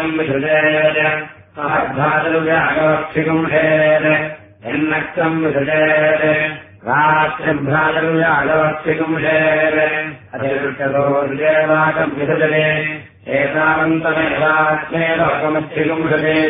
यन्नक्तम् विसृजेत् महद्भातृव्यागवक्षिकुंशेत् यन्नक्तम् विसृजेत् रात्रिभ्रातृव्यागवक्षिकुंशेत् अधिवृष्टतोर्देवाकम् विसृजते एतावन्तमेवात्मे लोकमक्षिकुंशते